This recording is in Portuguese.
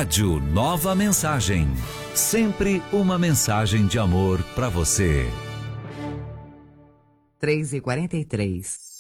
Rádio Nova Mensagem. Sempre uma mensagem de amor para você. 3h43.